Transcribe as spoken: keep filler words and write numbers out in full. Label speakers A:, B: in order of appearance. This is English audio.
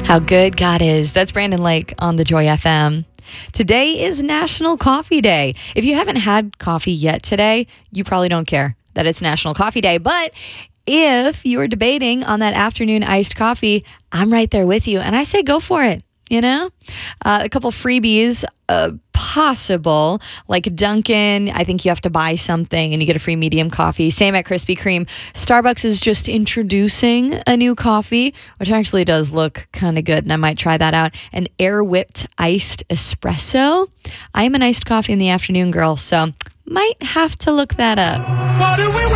A: How good God is. That's Brandon Lake on the Joy F M. Today is National Coffee Day. If you haven't had coffee yet today, you probably don't care that it's National Coffee Day. But if you're debating on that afternoon iced coffee, I'm right there with you. And I say go for it. You know, uh, a couple freebies uh, possible, like Dunkin'. I think you have to buy something and you get a free medium coffee. Same at Krispy Kreme. Starbucks is just introducing a new coffee, which actually does look kind of good, and I might try that out. An air whipped iced espresso. I am an iced coffee in the afternoon girl, so might have to look that up.